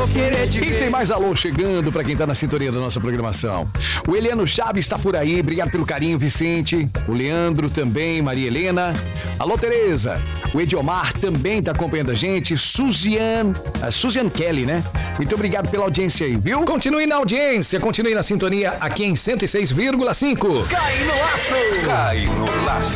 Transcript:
vou querer te Quem ver. tem mais alô chegando pra quem tá na sintonia da nossa programação? O Eliano Chaves está por aí, obrigado pelo carinho, Vicente. O Leandro também, Maria Helena. Alô, Tereza. O Ediomar também tá acompanhando a gente. A Suziane Kelly, né? Muito obrigado pela audiência aí, viu? Continue na audiência, continue na sintonia aqui em 106,5. Cai no laço. Cai no laço.